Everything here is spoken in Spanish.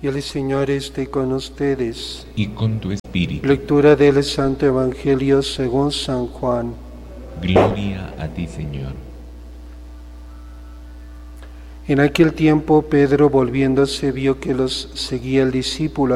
Y el Señor esté con ustedes. Y con tu espíritu. Lectura del Santo Evangelio según San Juan. Gloria a ti, Señor. En aquel tiempo Pedro, volviéndose, vio que los seguía el discípulo